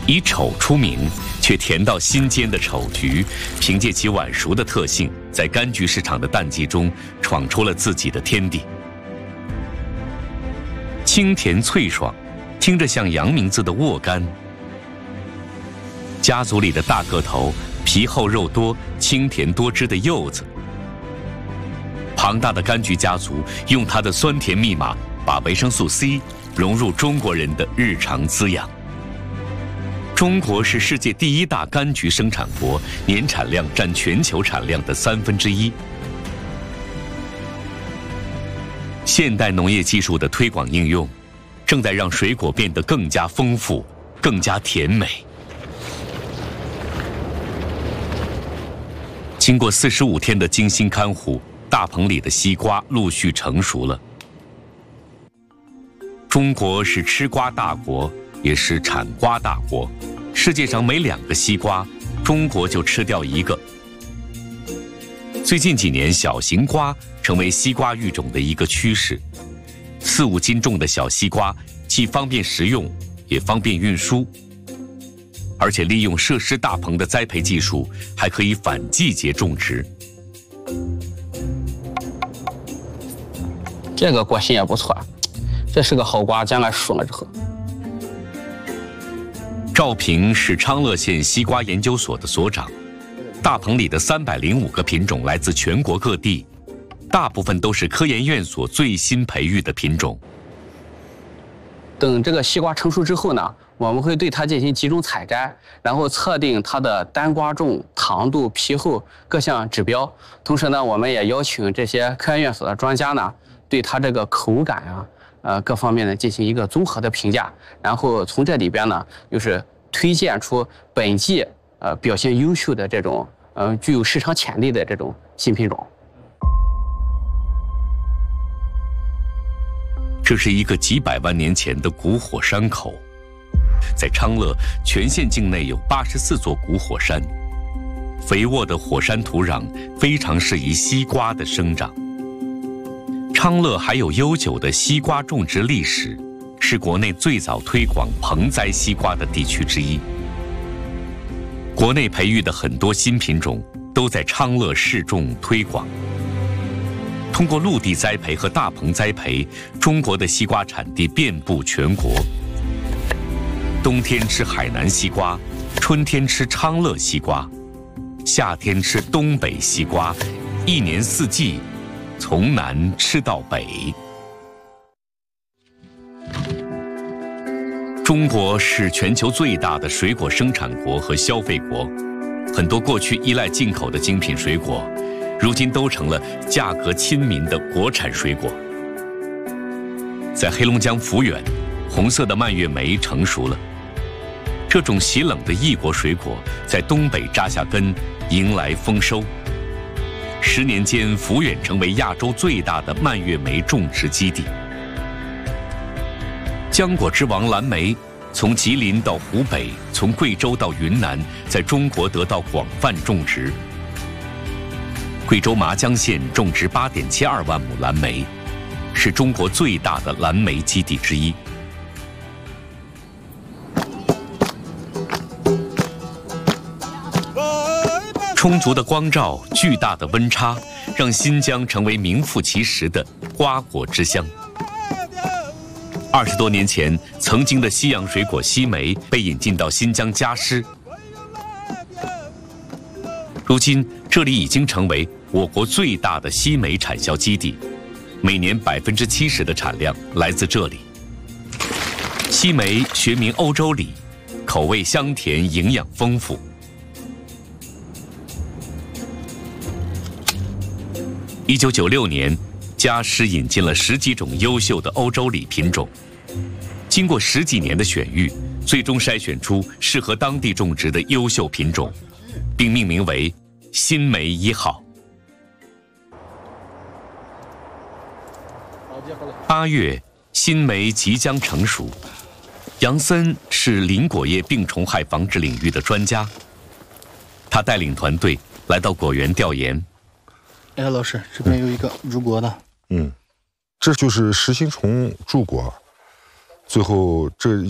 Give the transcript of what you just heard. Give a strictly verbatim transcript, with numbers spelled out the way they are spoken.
以丑出名，却甜到心尖的丑橘，凭借其晚熟的特性，在柑橘市场的淡季中闯出了自己的天地。清甜脆爽，听着像洋名字的沃柑。家族里的大个头、皮厚肉多、清甜多汁的柚子。庞大的柑橘家族用它的酸甜密码，把维生素 C 融入中国人的日常滋养。中国是世界第一大柑橘生产国，年产量占全球产量的三分之一。现代农业技术的推广应用，正在让水果变得更加丰富、更加甜美。经过四十五天的精心看护，大棚里的西瓜陆续成熟了。中国是吃瓜大国，也是产瓜大国。世界上每两个西瓜，中国就吃掉一个。最近几年，小型瓜成为西瓜育种的一个趋势。四五斤重的小西瓜，既方便食用，也方便运输。而且利用设施大棚的栽培技术，还可以反季节种植。 这个果心也不错，这是个好瓜，将来熟了之后。 赵平是昌乐县西瓜研究所的所长，大棚里的三百零五个品种来自全国各地，大部分都是科研院所最新培育的品种。 等这个西瓜成熟之后呢，我们会对它进行集中采摘，然后测定它的单瓜重、糖度、皮厚各项指标。同时呢，我们也邀请这些科研院所的专家呢，对它这个口感啊，呃各方面呢进行一个综合的评价，然后从这里边呢，就是推荐出本季呃表现优秀的这种呃具有市场潜力的这种新品种。 这是一个几百万年前的古火山口，在昌乐全县境内有八十四座古火山，肥沃的火山土壤非常适宜西瓜的生长。昌乐还有悠久的西瓜种植历史，是国内最早推广盆栽西瓜的地区之一。国内培育的很多新品种都在昌乐试种推广。通过陆地栽培和大棚栽培，中国的西瓜产地遍布全国。冬天吃海南西瓜，春天吃昌乐西瓜，夏天吃东北西瓜，一年四季，从南吃到北。中国是全球最大的水果生产国和消费国，很多过去依赖进口的精品水果，如今都成了价格亲民的国产水果。在黑龙江抚远，红色的蔓越莓成熟了。这种喜冷的异国水果在东北扎下根，迎来丰收。十年间，抚远成为亚洲最大的蔓越莓种植基地。浆果之王蓝莓，从吉林到湖北，从贵州到云南，在中国得到广泛种植。贵州麻江县种植八点七二万亩蓝莓，是中国最大的蓝莓基地之一。充足的光照、巨大的温差，让新疆成为名副其实的瓜果之乡。二十多年前，曾经的西洋水果西梅被引进到新疆珈师，如今这里已经成为我国最大的西梅产销基地，每年百分之七十的产量来自这里。西梅学名欧洲李，口味香甜，营养丰富。一九九六年，珈师引进了十几种优秀的欧洲李品种，经过十几年的选育，最终筛选出适合当地种植的优秀品种，并命名为新梅一号。八月，新梅即将成熟。杨森是林果业病虫害防治领域的专家，他带领团队来到果园调研。 哎，老师，这边有一个入果的， 嗯，这就是实心虫蛀果，最后这